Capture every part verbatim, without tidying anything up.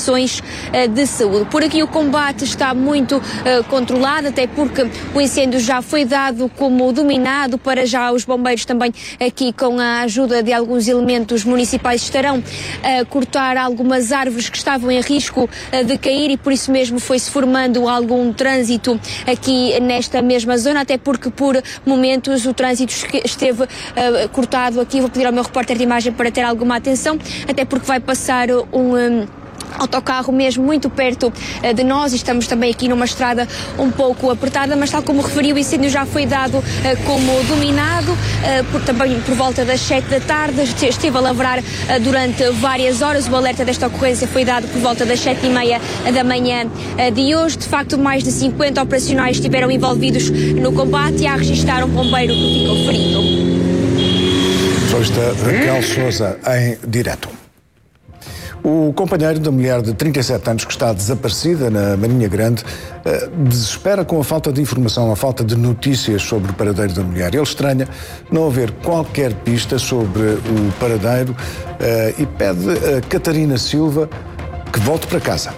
condições uh, de saúde. Por aqui o combate está muito uh, controlado, até porque o incêndio já foi dado como dominado. Para já os bombeiros também aqui com a ajuda de alguns elementos municipais estarão a cortar algumas árvores que estavam em risco uh, de cair e por isso mesmo foi-se formando algum trânsito aqui nesta mesma zona, até porque por momentos o trânsito esteve uh, cortado aqui. Vou pedir ao meu repórter de imagem para ter alguma atenção, até porque vai passar um... um autocarro mesmo muito perto uh, de nós e estamos também aqui numa estrada um pouco apertada, mas tal como referiu, o incêndio já foi dado uh, como dominado, uh, por, também por volta das sete da tarde, esteve a lavrar uh, durante várias horas. O alerta desta ocorrência foi dado por volta das sete e meia da manhã uh, de hoje. De facto, mais de cinquenta operacionais estiveram envolvidos no combate e há a registrar um bombeiro que ficou ferido. Jornalista Raquel Sousa, em direto. O companheiro da mulher de trinta e sete anos que está desaparecida na Marinha Grande desespera com a falta de informação, a falta de notícias sobre o paradeiro da mulher. Ele estranha não haver qualquer pista sobre o paradeiro e pede a Catarina Silva que volte para casa.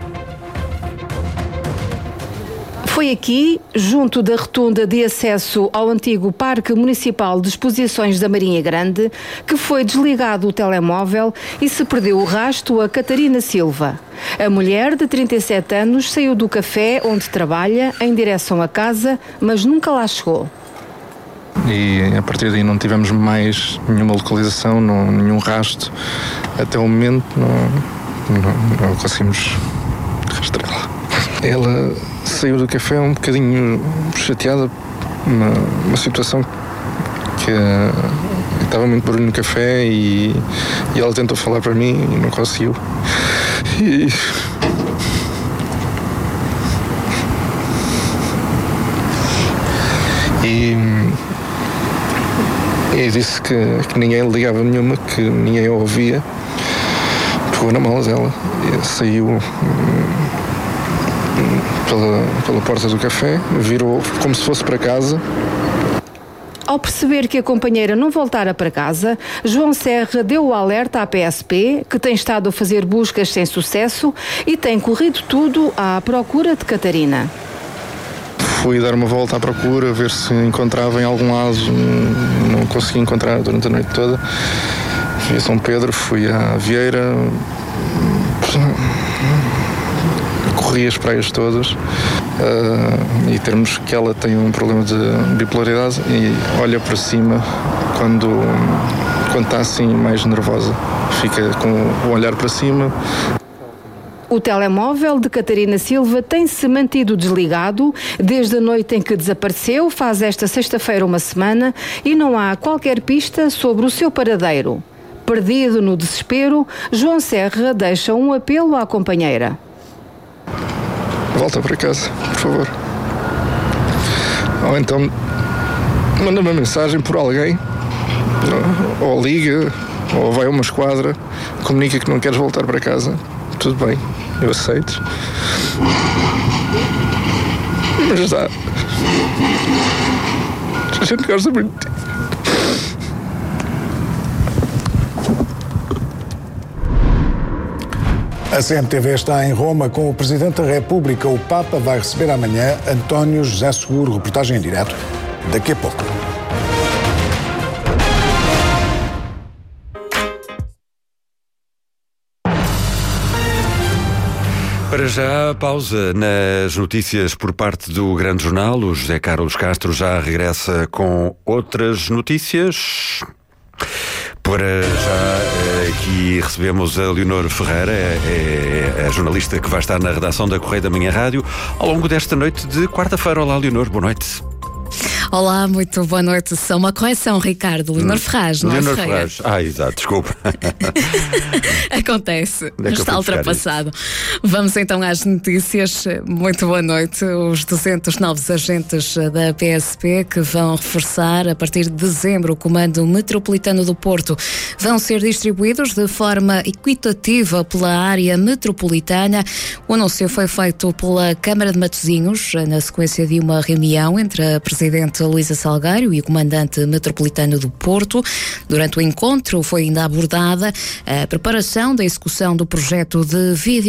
Foi aqui, junto da rotunda de acesso ao antigo Parque Municipal de Exposições da Marinha Grande, que foi desligado o telemóvel e se perdeu o rasto a Catarina Silva. A mulher de trinta e sete anos saiu do café onde trabalha em direção a casa, mas nunca lá chegou. E a partir daí não tivemos mais nenhuma localização, não, nenhum rasto. Até o momento não, não, não conseguimos rastreá-la. Ela saiu do café um bocadinho chateada, uma, uma situação que uh, estava muito barulho no café e, e ela tentou falar para mim e não conseguiu. E, e, e disse que, que ninguém ligava nenhuma, que ninguém a ouvia. Pegou na mala dela e saiu Pela, pela porta do café, virou como se fosse para casa. Ao perceber que a companheira não voltara para casa, João Serra deu o alerta à P S P, que tem estado a fazer buscas sem sucesso e tem corrido tudo à procura de Catarina. Fui dar uma volta à procura, ver se encontrava em algum lado, não consegui encontrar durante a noite toda. Fui a São Pedro, fui à Vieira, corri as praias todas, uh, e termos que ela tem um problema de bipolaridade e olha para cima quando, quando está assim mais nervosa, fica com o olhar para cima. O telemóvel de Catarina Silva tem-se mantido desligado desde a noite em que desapareceu, faz esta sexta-feira uma semana, e não há qualquer pista sobre o seu paradeiro. Perdido no desespero, João Serra deixa um apelo à companheira. Volta para casa, por favor. Ou então manda uma mensagem por alguém, ou liga, ou vai a uma esquadra, comunica que não queres voltar para casa. Tudo bem, eu aceito. Mas já, a gente gosta muito de ti. A C M T V está em Roma com o Presidente da República. O Papa vai receber amanhã António José Seguro. Reportagem em direto daqui a pouco. Para já, pausa nas notícias por parte do Grande Jornal. O José Carlos Castro já regressa com outras notícias. Para já, aqui recebemos a Leonor Ferreira, é, é a jornalista que vai estar na redação da Correio da Manhã Rádio ao longo desta noite de quarta-feira. Olá, Leonor, boa noite. Olá, muito boa noite. Só uma correção, Ricardo. Leonor Ferraz, não é Leonor Ferreira. Ferraz. Ah, exato, desculpa. Acontece, é está ultrapassado. Vamos então às notícias. Muito boa noite. Os duzentos novos agentes da P S P que vão reforçar a partir de dezembro o Comando Metropolitano do Porto vão ser distribuídos de forma equitativa pela área metropolitana. O anúncio foi feito pela Câmara de Matosinhos na sequência de uma reunião entre a Presidente Luísa Salgueiro e o Comandante Metropolitano do Porto. Durante o encontro foi ainda abordada a preparação da execução do projeto de vídeo